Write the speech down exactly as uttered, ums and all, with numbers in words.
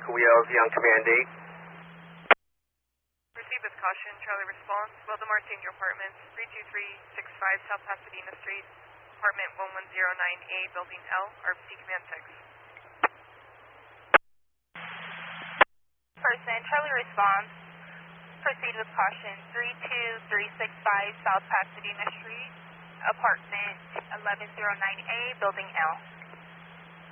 We have you on Command eight. Receive with caution, Charlie response. Waldemar Senior Apartments, three two three six five South Pasadena Street, Apartment one one zero nine A, Building L, R F C Command six. Person, Charlie response. Proceed with caution, three two three six five South Pasadena Street, Apartment eleven oh nine A, Building L.